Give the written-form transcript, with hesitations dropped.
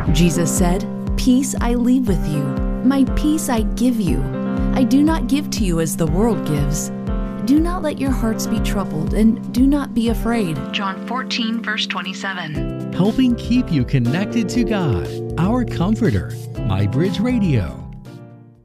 Jesus said, "Peace I leave with you. My peace I give you. I do not give to you as the world gives. Do not let your hearts be troubled, and do not be afraid." John 14, verse 27. Helping keep you connected to God, our Comforter. MyBridge Radio.